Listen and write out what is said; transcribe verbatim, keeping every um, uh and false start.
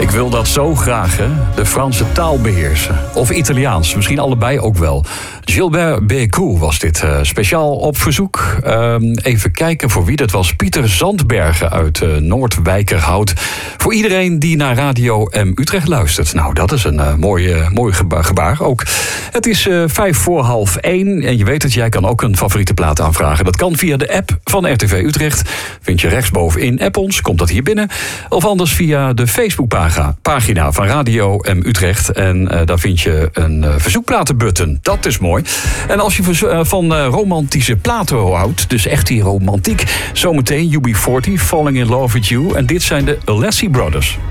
Ik wil dat zo graag, hè? De Franse taal beheersen. Of Italiaans, misschien allebei ook wel. Gilbert Bécaud was dit, uh, speciaal op verzoek. Uh, even kijken voor wie dat was. Pieter Zandbergen uit uh, Noordwijkerhout. Voor iedereen die naar Radio M Utrecht luistert. Nou, dat is een uh, mooi, uh, mooi geba- gebaar ook. Het is uh, vijf voor half één. En je weet het, jij kan ook een favoriete plaat aanvragen. Dat kan via de app van R T V Utrecht. Vind je rechtsbovenin app ons, komt dat hier binnen. Of anders via de Facebookpagina van Radio M Utrecht. En uh, daar vind je een uh, verzoekplatenbutton. Dat is mooi. En als je uh, van uh, romantische platen houdt, dus echt die romantiek, zometeen U B veertig, Falling in Love with You. En dit zijn de Alessi Brothers.